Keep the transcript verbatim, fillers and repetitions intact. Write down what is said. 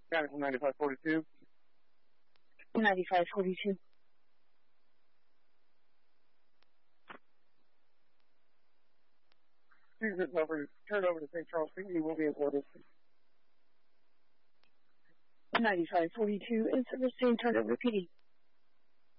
Got it, ninety-five forty-two. ninety-five forty-two. Please get over, turn over to Saint Charles Street. You will be in order. ninety-five forty-two, in service to turn over P D.